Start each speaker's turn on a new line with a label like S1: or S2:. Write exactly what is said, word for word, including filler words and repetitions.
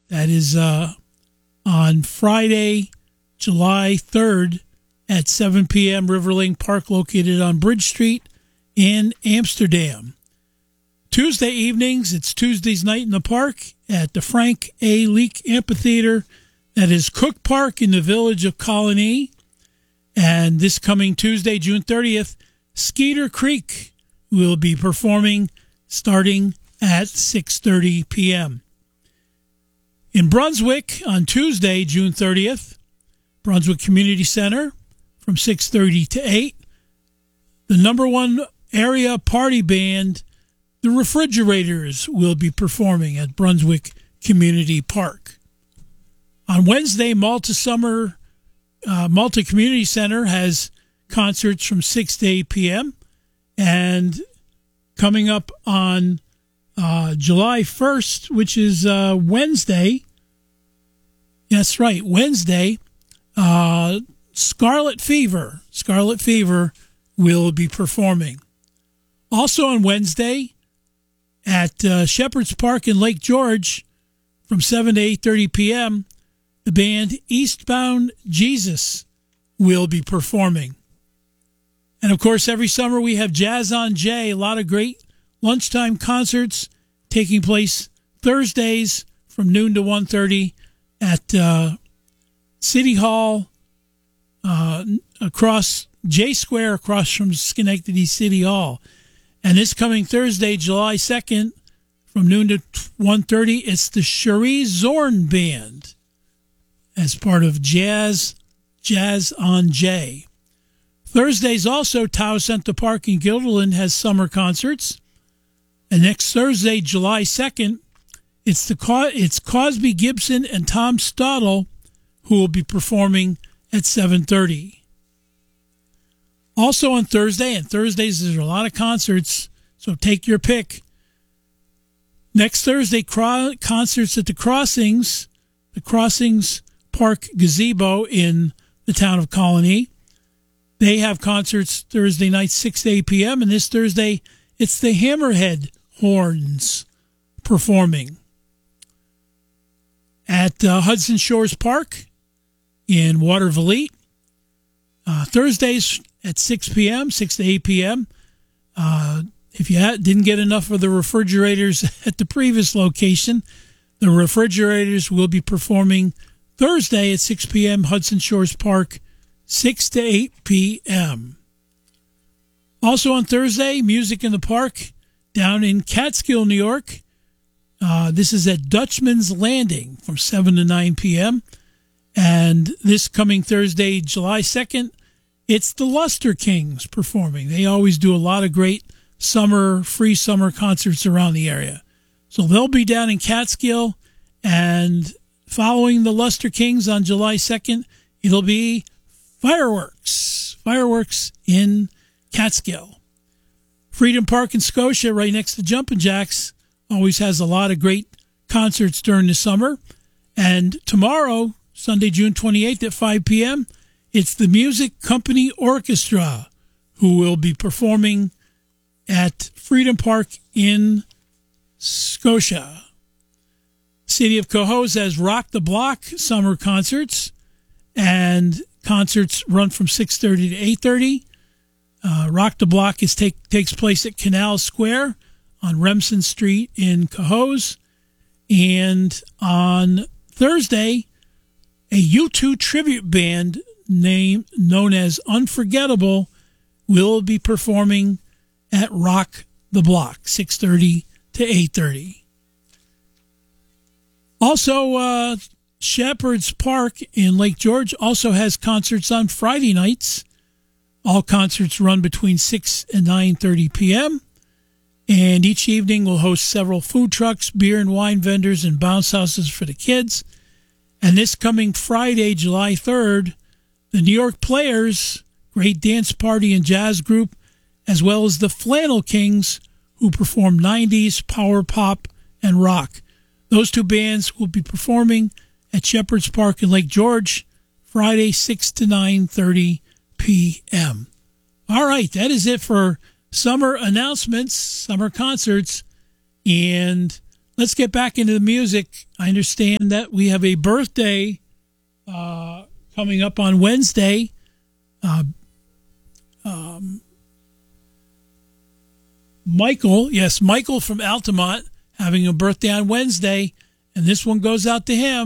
S1: That is uh, on Friday, July third at seven p.m. Riverlink Park, located on Bridge Street in Amsterdam. Tuesday evenings, it's Tuesday's Night in the Park at the Frank A. Leak Amphitheater. That is Cook Park in the village of Colony. And this coming Tuesday, June thirtieth, Skeeter Creek will be performing starting at six thirty p.m. In Brunswick on Tuesday, June thirtieth, Brunswick Community Center from six thirty to eight. The number one area party band, the Refrigerators, will be performing at Brunswick Community Park. On Wednesday, Malta Summer uh, Malta Community Center has concerts from six to eight p.m. And coming up on uh, July first, which is uh, Wednesday, that's right, Wednesday, uh, Scarlet Fever, Scarlet Fever will be performing. Also on Wednesday at uh, Shepherd's Park in Lake George from seven to eight thirty p.m., the band Eastbound Jesus will be performing. And of course, every summer we have Jazz on Jay, a lot of great lunchtime concerts taking place Thursdays from noon to one thirty at uh, City Hall, uh, across J Square, across from Schenectady City Hall. And this coming Thursday, July second, from noon to one thirty, it's the Cherie Zorn Band as part of Jazz, Jazz on Jay. Thursdays also, Taos Center Park in Guilderland has summer concerts. And next Thursday, July second, it's the it's Cosby Gibson and Tom Stottle who will be performing at seven thirty. Also on Thursday, and Thursdays there's a lot of concerts, so take your pick. Next Thursday, cro- concerts at the Crossings, the Crossings Park Gazebo in the town of Colony. They have concerts Thursday night, six to eight p.m., and this Thursday, it's the Hammerhead Horns performing. At uh, Hudson Shores Park in Watervliet, uh, Thursdays at six p.m., six to eight p.m., uh, if you had, didn't get enough of the Refrigerators at the previous location, the Refrigerators will be performing Thursday at six p.m., Hudson Shores Park, six to eight p.m. Also on Thursday, Music in the Park down in Catskill, New York. Uh, this is at Dutchman's Landing from seven to nine p.m. And this coming Thursday, July second, it's the Luster Kings performing. They always do a lot of great summer, free summer concerts around the area. So they'll be down in Catskill, and following the Luster Kings on July second, it'll be fireworks. Fireworks in Catskill. Freedom Park in Scotia, right next to Jumpin' Jacks, always has a lot of great concerts during the summer. And tomorrow, Sunday, June twenty-eighth at five p.m., it's the Music Company Orchestra who will be performing at Freedom Park in Scotia. City of Cohoes has Rock the Block summer concerts, and concerts run from six thirty to eight thirty. Uh, Rock the Block is take, takes place at Canal Square on Remsen Street in Cohoes. And on Thursday, a U two tribute band name known as Unforgettable will be performing at Rock the Block, six thirty to eight thirty. Also, uh, Shepherd's Park in Lake George also has concerts on Friday nights. All concerts run between six and nine thirty p.m. And each evening will host several food trucks, beer and wine vendors, and bounce houses for the kids. And this coming Friday, July third, the New York Players, great dance party and jazz group, as well as the Flannel Kings, who perform nineties, power pop, and rock. Those two bands will be performing at Shepherd's Park in Lake George, Friday, six to nine thirty p.m. All right, that is it for summer announcements, summer concerts, and let's get back into the music. I understand that we have a birthday uh, coming up on Wednesday. Uh, um, Michael, yes, Michael from Altamont having a birthday on Wednesday, and this one goes out to him.